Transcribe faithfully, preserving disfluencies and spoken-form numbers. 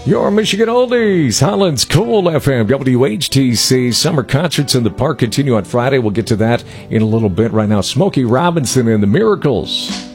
Your Michigan Oldies, Holland's Cool F M, W H T C. Summer concerts in the park continue on Friday. We'll get to that in a little bit. Right now, Smokey Robinson and the Miracles.